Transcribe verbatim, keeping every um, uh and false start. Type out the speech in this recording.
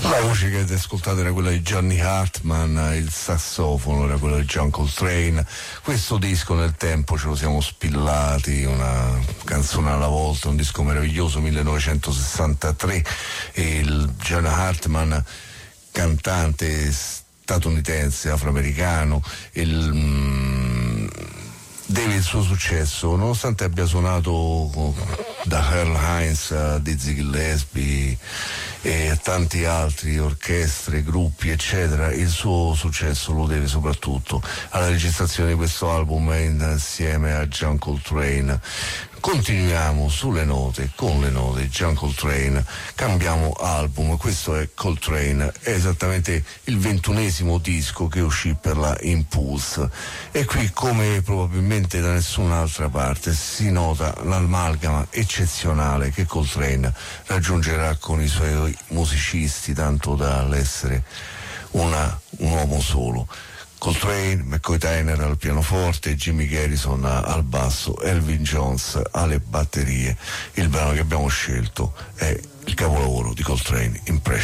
La voce che avete ascoltato era quella di Johnny Hartman, il sassofono era quello di John Coltrane. Questo disco nel tempo ce lo siamo spillati, una canzone alla volta, un disco meraviglioso, millenovecentosessantatré, e il John Hartman, cantante statunitense, afroamericano, il, mm, deve il suo successo, nonostante abbia suonato da Earl Hines, Dizzy Gillespie e tanti altri, orchestre, gruppi eccetera, il suo successo lo deve soprattutto alla registrazione di questo album insieme a John Coltrane. Continuiamo sulle note, con le note John Coltrane, cambiamo album. Questo è Coltrane, è esattamente il ventunesimo disco che uscì per la Impulse, e qui, come probabilmente da nessun'altra parte, si nota l'amalgama eccezionale che Coltrane raggiungerà con i suoi musicisti, tanto dall'essere una, un uomo solo. Coltrane, McCoy Tyner al pianoforte, Jimmy Garrison al basso, Elvin Jones alle batterie. Il brano che abbiamo scelto è il capolavoro di Coltrane, Impression.